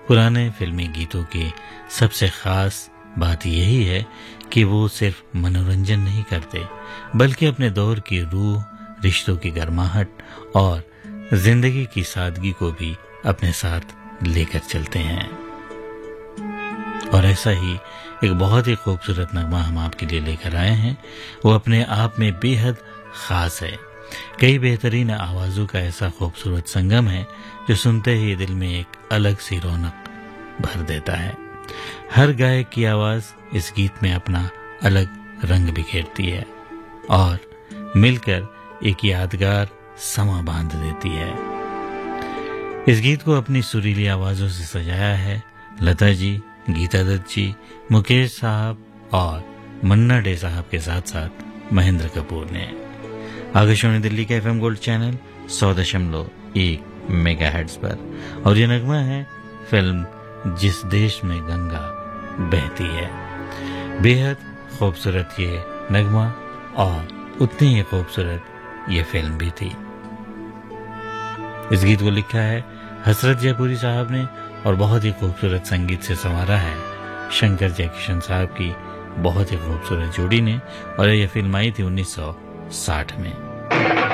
पुराने फिल्मी गीतों की सबसे खास बात यही है कि वो सिर्फ मनोरंजन नहीं करते, बल्कि अपने दौर की रूह, रिश्तों की गर्माहट और जिंदगी की सादगी को भी अपने साथ लेकर चलते हैं। और ऐसा ही एक बहुत ही खूबसूरत नगमा हम आपके लिए लेकर आए हैं। वो अपने आप में बेहद खास है। कई बेहतरीन आवाज़ों का ऐसा खूबसूरत संगम है जो सुनते ही दिल में एक अलग सी रौनक भर देता है। हर गायक की आवाज़ इस गीत में अपना अलग रंग बिखेरती है और मिलकर एक यादगार समा बांध देती है। इस गीत को अपनी सुरीली आवाज़ों से सजाया है लता जी, गीता दत्त जी, मुकेश साहब और मन्ना डे साहब के साथ साथ महेंद्र कपूर ने। आकाशवाणी दिल्ली के FM गोल्ड चैनल 100.1 मेगाहर्ट्ज पर। और ये नगमा है फिल्म जिस देश में गंगा बहती है। बेहद खूबसूरत ये नगमा और उतनी ही खूबसूरत ये फिल्म भी थी। इस गीत को लिखा है हसरत जयपुरी साहब ने और बहुत ही खूबसूरत संगीत से संवारा है शंकर जयकिशन साहब की बहुत ही खूबसूरत जोड़ी ने। और यह फिल्म आई थी 1960 में।